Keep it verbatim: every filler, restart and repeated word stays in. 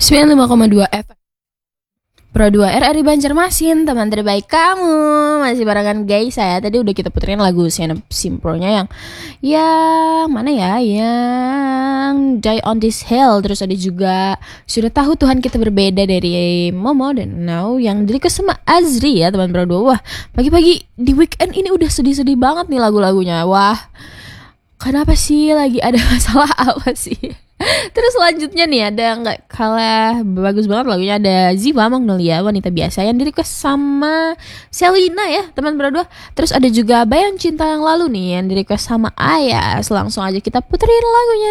sembilan puluh lima koma dua F M Pro dua R R I Banjarmasin, teman terbaik kamu. Masih barengan guys, saya tadi udah kita puterin lagu Sienna Simpronya yang yang mana ya, yang Die on This Hill. Terus ada juga Sudah Tahu Tuhan Kita Berbeda dari Momo dan Now yang dari sama Azri ya teman Pro dua. Wah, pagi-pagi di weekend ini udah sedih-sedih banget nih lagu-lagunya. Wah, kenapa sih, lagi ada masalah apa sih? Terus selanjutnya nih ada nggak kalah bagus banget lagunya, ada Ziva Magnolia Wanita Biasa yang di request sama Selina ya teman berdua. Terus ada juga Bayang Cinta Yang Lalu nih yang di request sama Ayas. Langsung aja kita puterin lagunya.